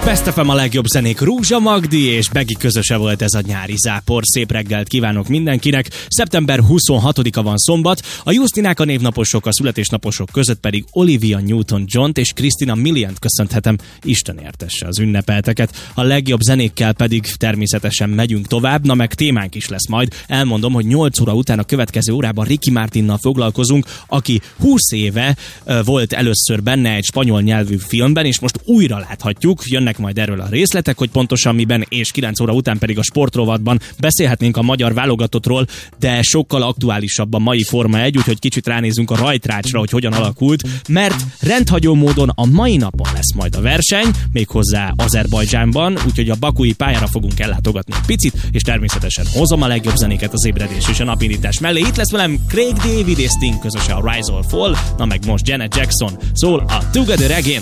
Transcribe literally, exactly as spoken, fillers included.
Best ef em a legjobb zenék, Rúzsa Magdi és Begi közöse volt ez a nyári zápor. Szép reggelt kívánok mindenkinek. szeptember huszonhatodika van szombat, a Justinák a névnaposok, a születésnaposok között pedig Olivia Newton-John-t és Christina Miliant köszönhetem. Isten értesse az ünnepelteket. A legjobb zenékkel pedig természetesen megyünk tovább, na meg témánk is lesz majd. Elmondom, hogy nyolc óra után a következő órában Ricky Martinnal foglalkozunk, aki húsz éve uh, volt először benne egy spanyol nyelvű filmben, és most újra láthatjuk. Jönnek majd erről a részletek, hogy pontosan miben, és kilenc óra után pedig a sportrovatban beszélhetnénk a magyar válogatottról, de sokkal aktuálisabb a mai Forma egy, úgyhogy kicsit ránézünk a rajtrácsra, hogy hogyan alakult, mert rendhagyó módon a mai napon lesz majd a verseny, méghozzá Azerbajdzsánban, úgyhogy a bakui pályára fogunk ellátogatni egy picit, és természetesen hozom a legjobb zenéket az ébredés és a napindítás mellé. Itt lesz velem Craig David és Sting közösen a Rise or Fall, na meg most Janet Jackson szól a Together Again.